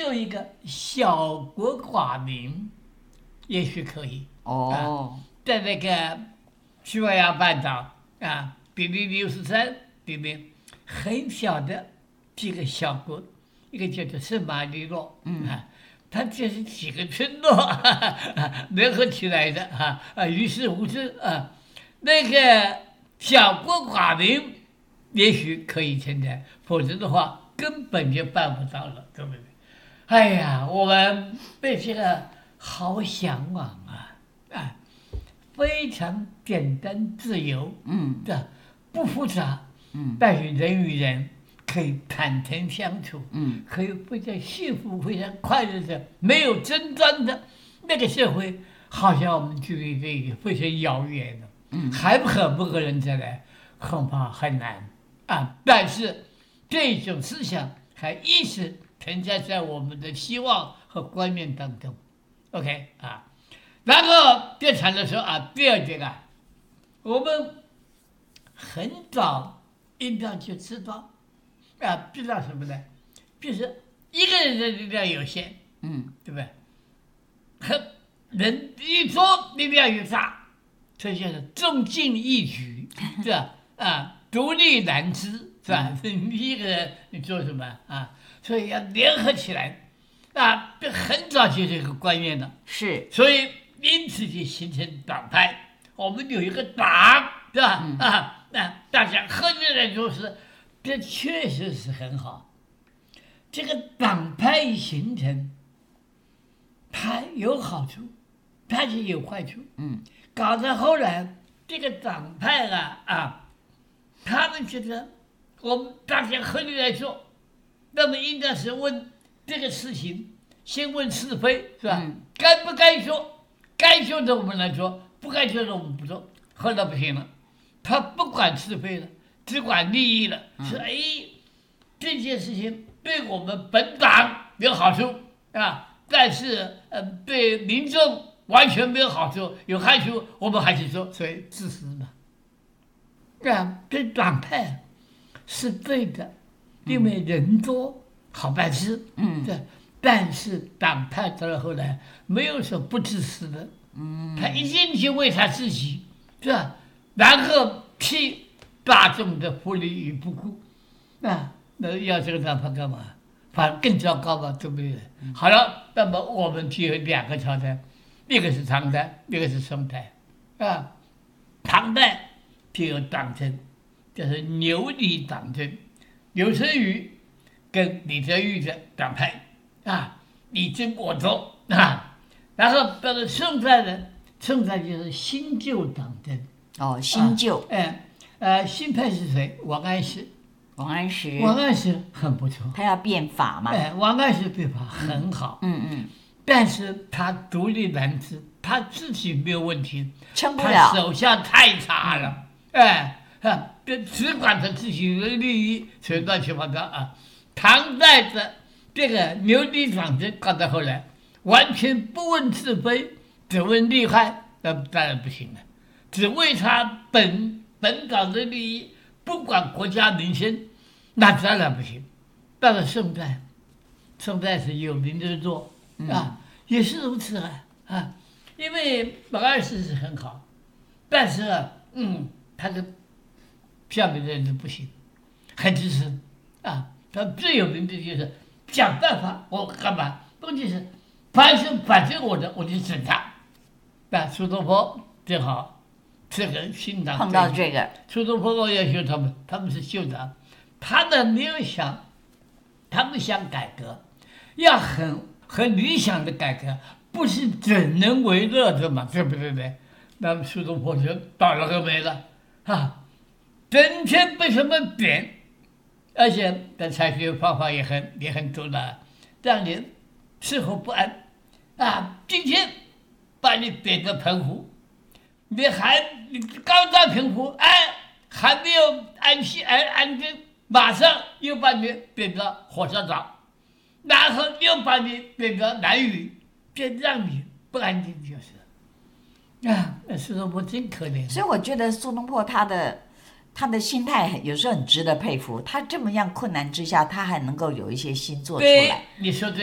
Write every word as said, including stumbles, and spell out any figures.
有一个小国寡民，也许可以哦、 啊，在那个西伯利亚半岛啊，比利牛斯山里面很小的几个小国，一个叫做圣马力诺，嗯啊，它就是几个村落哈哈联合起来的啊啊，于是乎是啊，那个小国寡民也许可以存在，否则的话根本就办不到了，对不对？哎呀，我们对这个好向往啊啊，非常简单自由， 嗯， 这不复杂， 嗯， 但是人与人可以坦诚相处， 嗯， 可以非常幸福、非常快乐的，没有争端的那个社会，好像我们距离这个非常遥远了， 嗯， 还不可不可能再来，恐怕很难啊。但是这种思想还一直存在在我们的希望和观念当中。OK 啊，然后就谈的说啊，第二点啊，我们很早应当就知道啊，知道什么呢？就是一个人的力量有限， 嗯， 对不对？和人一多力量越大，这就是众进一举，是吧？啊，独立难支，是吧？你一个人你做什么啊？所以要联合起来，啊，这很早就这个观念了。 是， 所以因此就形成党派。我们有一个党，对吧？ 嗯、 啊，那大家合起来做事，这确实是很好。这个党派一形成，它有好处，它也有坏处。 嗯， 搞到后来，这个党派啊啊，他们觉得我们大家合力来做，那么应该是问这个事情，先问是非，是吧？ 嗯、 该不该说？该说的我们来做，不该说的我们不做。后来不行了，他不管是非了，只管利益了。是哎，这件事情对我们本党有好处啊，但是呃，对民众完全没有好处，有害处，我们还是做，所以自私嘛。啊，这党派是对的，因为人多好办事。 嗯， 对。但是党派到了后来，没有说不自私的，嗯，他一定就为他自己，是吧？然后替大众的福利于不顾，啊，那要这个党派干嘛？反而更糟糕嘛，对不对？嗯、好了，那么我们就有两个朝代，一个是唐代，一个是宋代，啊，唐代就有党争，就是牛李党争，刘申宇跟李泽钰的党派。啊，你争我夺啊，然后到了宋代呢，宋代就是新旧党争。 哦，新旧， 哎、呃，呃，新派是谁？王安石。 王安石， 王安石很不错， 他要变法嘛。 哎，王安石变法很好， 嗯嗯， 但是他独立难支，他自己没有问题， 撑不了， 他手下太差了，哎、嗯，啊，只管他自己的利益，所以乱七八糟啊。唐代的这个牛李党争搞到后来，完全不问是非，只问利害，那当然不行了。只为他本本党的利益，不管国家民生，那当然不行。到了宋代，宋代是有名之作啊，也是如此啊啊，因为王安石是很好，但是啊，嗯，他的下面的人不行，很自私啊。他最有名的就是想办法，我干嘛？问题是，凡是反对我的，我就整他。那苏东坡正好，这个新党碰到这个， 苏东坡我要求他们，他们是旧党，他们没有想，他们想改革，要很很理想的改革，不是整人为乐的嘛，对不对呢？那么苏东坡就倒了个霉了，啊，整天被他们贬。而且的采取方法也很也很多的，让人伺候不安啊！今天把你贬到澎湖，你还你刚到澎湖，哎，还没有安息安安定，马上又把你贬到火车岛，然后又把你贬到南屿，这让你不安定就是啊！苏东坡真可怜。 所以我觉得苏东坡他的。他的心态有时候很值得佩服，他这么样困难之下，他还能够有一些新做出来。 对，你说对。